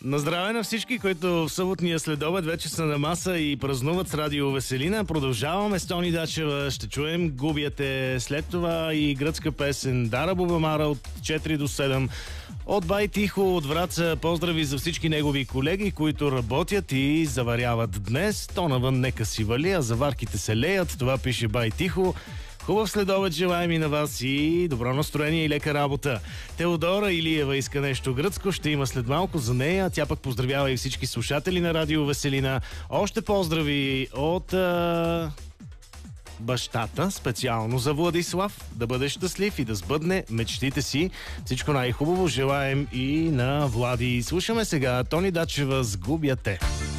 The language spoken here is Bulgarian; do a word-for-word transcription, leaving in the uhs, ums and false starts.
На здраве на всички, които в съботния следобед вече са на маса и празнуват с Радио Веселина. Продължаваме с Тони Дачева. Ще чуем Губяте. След това и гръцка песен Дара Бубамара от четири до седем. От Бай Тихо, от Враца, поздрави за всички негови колеги, които работят и заваряват днес. То навън нека си вали, а заварките се леят. Това пише Бай Тихо. Хубав следобед желаем и на вас и добро настроение и лека работа. Теодора Илиева иска нещо гръцко, ще има след малко за нея. Тя пък поздравява и всички слушатели на Радио Веселина. Още поздрави от а... бащата, специално за Владислав. Да бъде щастлив и да сбъдне мечтите си. Всичко най-хубаво желаем и на Влади. Слушаме сега Тони Дачева с Губяте.